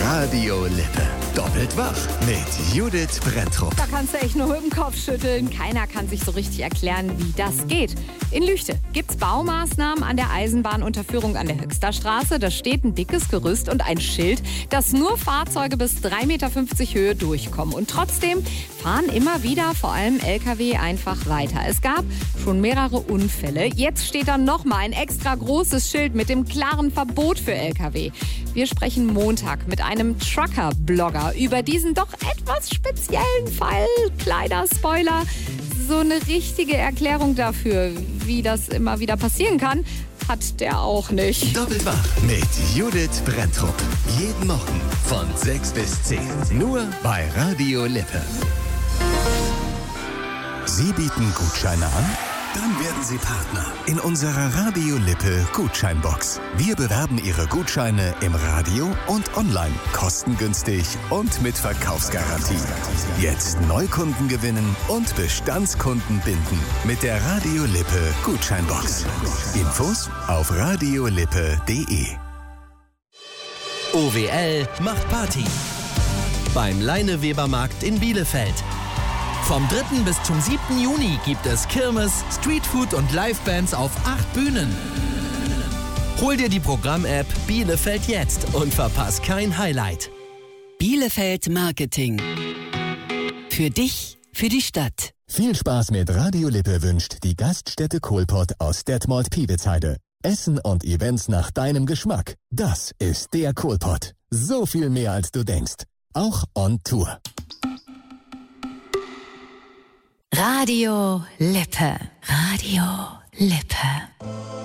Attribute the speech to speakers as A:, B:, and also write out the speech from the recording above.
A: Radio Lippe. Doppelt wach mit Judith Brenntrup.
B: Da kannst du echt nur mit dem Kopf schütteln. Keiner kann sich so richtig erklären, wie das geht. In Lüchte gibt's Baumaßnahmen an der Eisenbahnunterführung an der Höchster Straße. Da steht ein dickes Gerüst und ein Schild, dass nur Fahrzeuge bis 3,50 Meter Höhe durchkommen. Und trotzdem fahren immer wieder vor allem LKW einfach weiter. Es gab schon mehrere Unfälle. Jetzt steht da nochmal ein extra großes Schild mit dem klaren Verbot für LKW. Wir sprechen Montag mit einem Trucker-Blogger über diesen doch etwas speziellen Fall. Kleiner Spoiler, so eine richtige Erklärung dafür, wie das immer wieder passieren kann, hat der auch nicht.
A: Doppelt wach mit Judith Brenntrup. Jeden Morgen von 6 bis 10. Nur bei Radio Lippe. Sie bieten Gutscheine an? Dann werden Sie Partner in unserer Radio Lippe Gutscheinbox. Wir bewerben Ihre Gutscheine im Radio und online. Kostengünstig und mit Verkaufsgarantie. Jetzt Neukunden gewinnen und Bestandskunden binden mit der Radio Lippe Gutscheinbox. Infos auf radiolippe.de.
C: OWL macht Party. Beim Leinewebermarkt in Bielefeld. Vom 3. bis zum 7. Juni gibt es Kirmes, Streetfood und Livebands auf 8 Bühnen. Hol dir die Programm-App Bielefeld jetzt und verpass kein Highlight.
D: Bielefeld Marketing. Für dich, für die Stadt.
A: Viel Spaß mit Radio Lippe wünscht die Gaststätte Kohlpott aus Detmold-Piewitzheide. Essen und Events nach deinem Geschmack. Das ist der Kohlpott. So viel mehr als du denkst. Auch on Tour.
D: Radio Lippe. Radio Lippe.